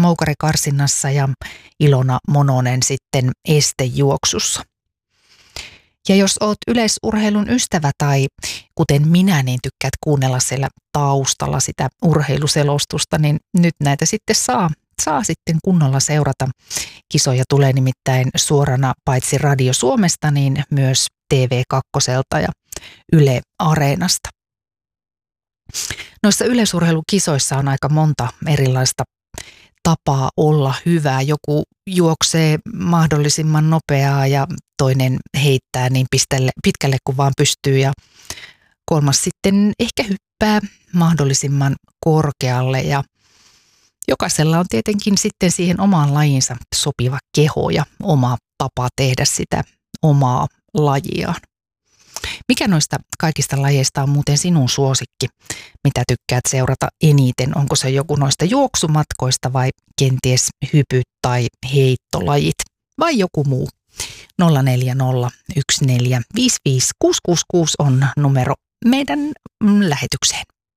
moukarikarsinnassa ja Ilona Mononen sitten estejuoksussa. Ja jos oot yleisurheilun ystävä tai kuten minä, niin tykkäät kuunnella siellä taustalla sitä urheiluselostusta, niin nyt näitä sitten saa sitten kunnolla seurata. Kisoja tulee nimittäin suorana paitsi Radio Suomesta, niin myös TV2 ja Yle Areenasta. Noissa yleisurheilukisoissa on aika monta erilaista tapaa olla hyvä. Joku juoksee mahdollisimman nopeaa ja toinen heittää niin pitkälle kuin vaan pystyy ja kolmas sitten ehkä hyppää mahdollisimman korkealle ja jokaisella on tietenkin sitten siihen omaan lajiinsa sopiva keho ja oma tapa tehdä sitä omaa lajiaan. Mikä noista kaikista lajeista on muuten sinun suosikki? Mitä tykkäät seurata eniten? Onko se joku noista juoksumatkoista vai kenties hypyt tai heittolajit vai joku muu? 0401455666 on numero meidän lähetykseen.